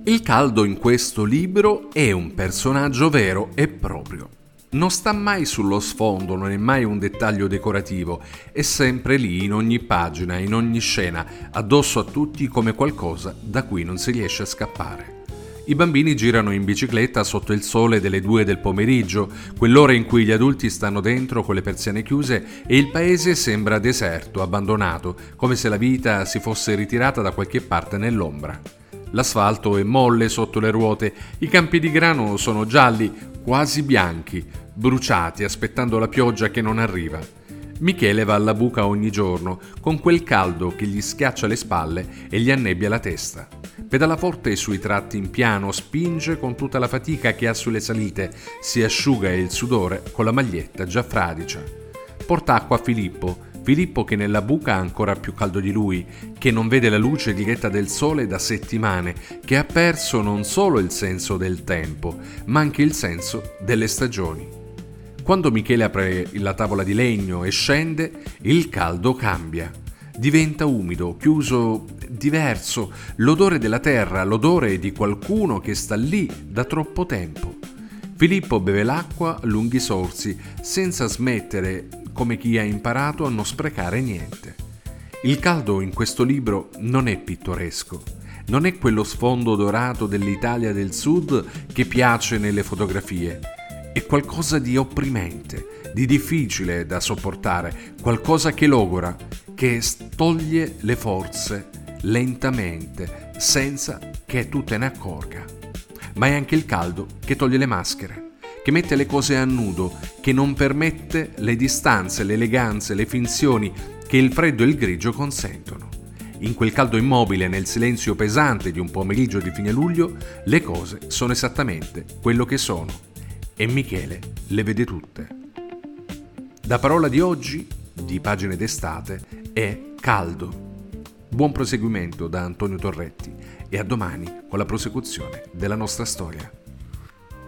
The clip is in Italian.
Il caldo in questo libro è un personaggio vero e proprio. Non sta mai sullo sfondo, non è mai un dettaglio decorativo, è sempre lì in ogni pagina, in ogni scena, addosso a tutti come qualcosa da cui non si riesce a scappare. I bambini girano in bicicletta sotto il sole delle 2 del pomeriggio, quell'ora in cui gli adulti stanno dentro con le persiane chiuse e il paese sembra deserto, abbandonato, come se la vita si fosse ritirata da qualche parte nell'ombra. L'asfalto è molle sotto le ruote, i campi di grano sono gialli, quasi bianchi, bruciati, aspettando la pioggia che non arriva. Michele va alla buca ogni giorno, con quel caldo che gli schiaccia le spalle e gli annebbia la testa. Pedala forte sui tratti in piano, spinge con tutta la fatica che ha sulle salite, si asciuga il sudore con la maglietta già fradicia. Porta acqua a Filippo che nella buca ha ancora più caldo di lui, che non vede la luce diretta del sole da settimane, che ha perso non solo il senso del tempo, ma anche il senso delle stagioni. Quando Michele apre la tavola di legno e scende, il caldo cambia. Diventa umido, chiuso, diverso, l'odore della terra, l'odore di qualcuno che sta lì da troppo tempo. Filippo beve l'acqua a lunghi sorsi, senza smettere, come chi ha imparato a non sprecare niente. Il caldo in questo libro non è pittoresco, non è quello sfondo dorato dell'Italia del Sud che piace nelle fotografie. È qualcosa di opprimente, di difficile da sopportare, qualcosa che logora, che toglie le forze lentamente, senza che tu te ne accorga. Ma è anche il caldo che toglie le maschere, che mette le cose a nudo, che non permette le distanze, le eleganze, le finzioni che il freddo e il grigio consentono. In quel caldo immobile, nel silenzio pesante di un pomeriggio di fine luglio, le cose sono esattamente quello che sono. E Michele le vede tutte. La parola di oggi, di Pagine d'estate, è caldo. Buon proseguimento da Antonio Torretti e a domani con la prosecuzione della nostra storia.